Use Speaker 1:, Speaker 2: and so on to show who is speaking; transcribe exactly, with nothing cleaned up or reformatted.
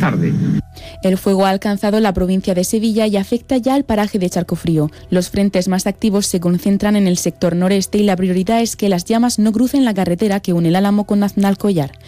Speaker 1: tarde.
Speaker 2: El fuego ha alcanzado la provincia de Sevilla y afecta ya al paraje de Charcofrío. Los frentes más activos se concentran en el sector noreste y la prioridad es que las llamas no crucen la carretera que une el Álamo con Aznalcóllar.